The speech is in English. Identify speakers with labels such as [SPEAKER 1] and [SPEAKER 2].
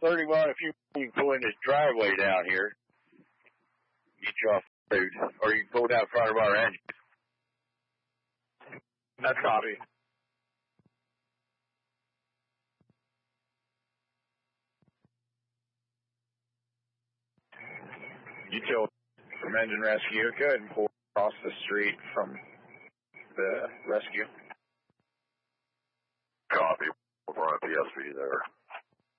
[SPEAKER 1] 31, if you can pull in this driveway down here, get you off the road, or you can pull down front of our engine.
[SPEAKER 2] That's copy. Utility from engine rescue. Go ahead and pull across the street from the rescue.
[SPEAKER 3] Copy. We'll run a PSV there.